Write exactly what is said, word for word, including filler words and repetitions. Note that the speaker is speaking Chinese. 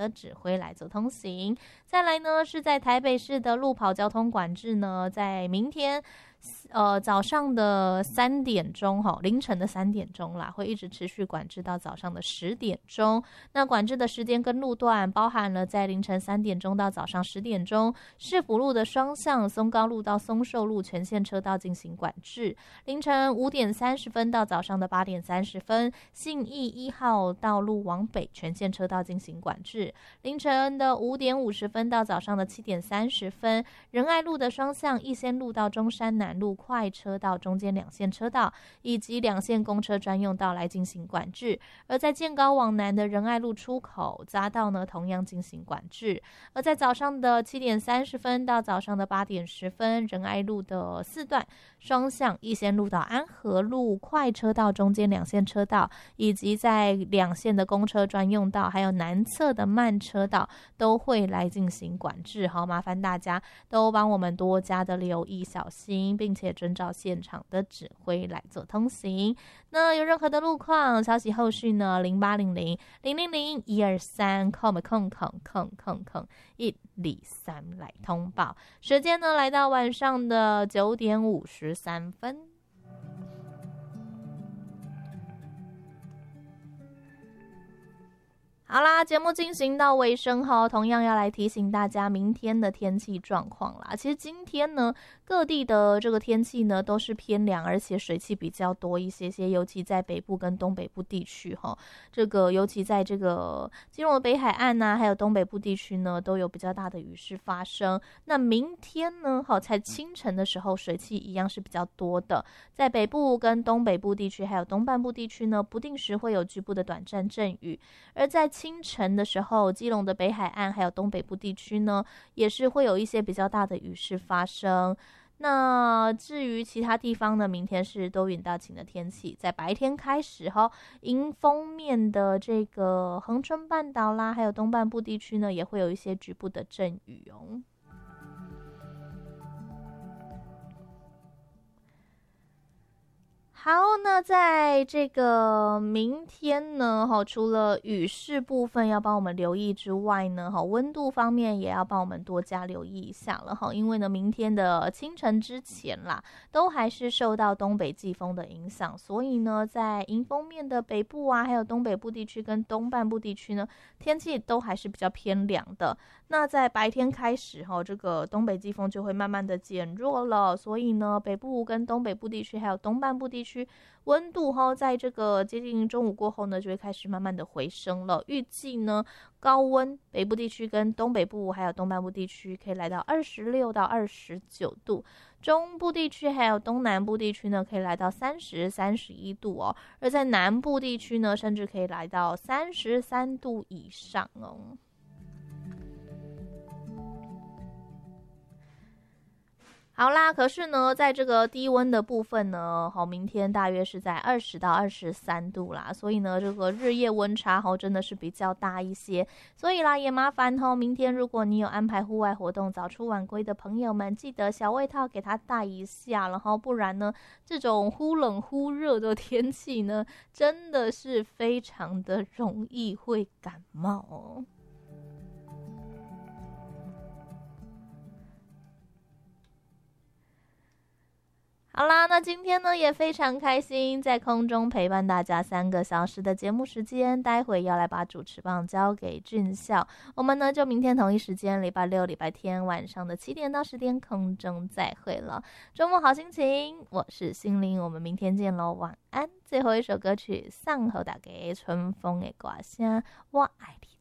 的指挥来做通行。再来呢，是在台北市的路跑交通管制呢，在明天呃早上的三点钟哈，凌晨的三点钟啦，会一直持续管制到早上的十点钟。那管制的时间跟路段包含了在凌晨三点钟到早上十点钟，市府路的双向松高路到松寿路全线车道进行管制；凌晨五点三十分到早上的八点三十分，信义一号道路往北全线车道进行管制；凌晨的五点五十分到早上的七点三十分，仁爱路的双向逸仙路到中山南路快车道中间两线车道以及两线公车专用道来进行管制。而在建高往南的仁爱路出口匝道呢，同样进行管制。而在早上的七点三十分到早上的八点十分，仁爱路的四段双向逸仙路到安和路快车道中间两线车道以及在两线的公车专用道还有南侧的慢车道都会来进行管制。好，麻烦大家都帮我们多加的留意小心，并且遵照现场的指挥来做通行。那有任何的路况消息后续呢，零八零零零零零一二三空空空空空空一二三来通报。时间呢来到晚上的九点五十三分。好啦，节目进行到尾声后，同样要来提醒大家明天的天气状况啦。其实今天呢，各地的这个天气呢都是偏凉，而且水汽比较多一些些，尤其在北部跟东北部地区哈。这个尤其在这个基隆的北海岸呐、啊，还有东北部地区呢，都有比较大的雨势发生。那明天呢，好，在清晨的时候，水汽一样是比较多的，在北部跟东北部地区，还有东半部地区呢，不定时会有局部的短暂阵雨。而在清晨的时候，基隆的北海岸还有东北部地区呢，也是会有一些比较大的雨势发生。那至于其他地方呢，明天是多云到晴的天气，在白天开始哈，迎风面的这个恒春半岛啦，还有东半部地区呢，也会有一些局部的阵雨哦。好，那在这个明天呢，除了雨势部分要帮我们留意之外呢，温度方面也要帮我们多加留意一下了。因为呢，明天的清晨之前啦，都还是受到东北季风的影响，所以呢，在迎风面的北部啊，还有东北部地区跟东半部地区呢，天气都还是比较偏凉的。那在白天开始，这个东北季风就会慢慢的减弱了，所以呢，北部跟东北部地区还有东半部地区温度在这个接近中午过后呢，就会开始慢慢的回升了。预计呢，高温北部地区跟东北部还有东半部地区可以来到二十六到二十九度，中部地区还有东南部地区呢，可以来到三十、三十一度哦。而在南部地区呢，甚至可以来到三十三度以上哦。好啦，可是呢，在这个低温的部分呢，好，明天大约是在二十到二十三度啦，所以呢，这个日夜温差哈真的是比较大一些，所以啦，也麻烦哈，明天如果你有安排户外活动早出晚归的朋友们，记得小外套给它带一下，然后不然呢，这种忽冷忽热的天气呢，真的是非常的容易会感冒哦。好啦，那今天呢也非常开心，在空中陪伴大家三个小时的节目时间，待会要来把主持棒交给俊孝，我们呢就明天同一时间，礼拜六、礼拜天晚上的七点到十点空中再会了。周末好心情，我是心灵，我们明天见喽，晚安。最后一首歌曲，送给大家春风的歌声，我爱你。